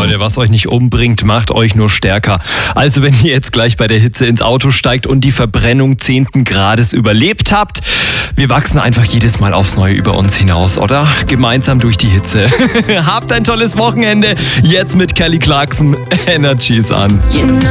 Leute, was euch nicht umbringt, macht euch nur stärker. Also wenn ihr jetzt gleich bei der Hitze ins Auto steigt und die Verbrennung 10. Grades überlebt habt, wir wachsen einfach jedes Mal aufs Neue über uns hinaus, oder? Gemeinsam durch die Hitze. Habt ein tolles Wochenende. Jetzt mit Kelly Clarkson. Energies an.